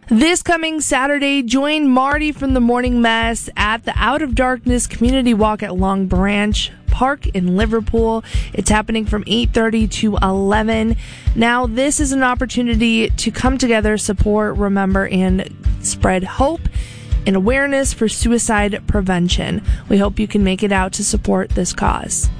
This coming Saturday, join Marty from the Morning Mess at the Out of Darkness Community Walk at Long Branch Park in Liverpool. It's happening from 8:30 to 11. Now, this is an opportunity to come together, support, remember, and spread hope and awareness for suicide prevention. We hope you can make it out to support this cause.